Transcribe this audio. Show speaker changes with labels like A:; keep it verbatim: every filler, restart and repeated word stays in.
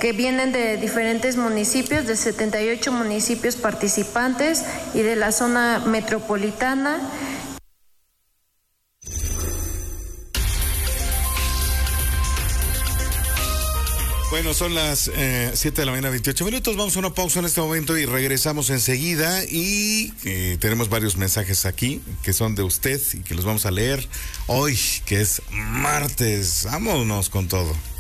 A: que vienen de diferentes municipios, de setenta y ocho municipios participantes y de la zona metropolitana.
B: Bueno, son las eh, siete de la mañana, veintiocho minutos. Vamos a una pausa en este momento y regresamos enseguida. Y eh, tenemos varios mensajes aquí que son de usted y que los vamos a leer hoy, que es martes. Vámonos con todo.